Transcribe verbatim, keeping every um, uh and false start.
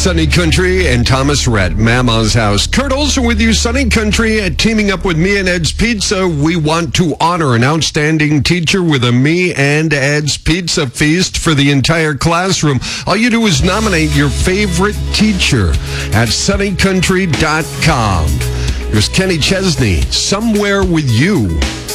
Sunny Country and Thomas Rhett, Mama's House. Kurt Olson with you, Sunny Country, uh, teaming up with Me and Ed's Pizza. We want to honor an outstanding teacher with a Me and Ed's Pizza feast for the entire classroom. All you do is nominate your favorite teacher at sunny country dot com. Here's Kenny Chesney, Somewhere With You.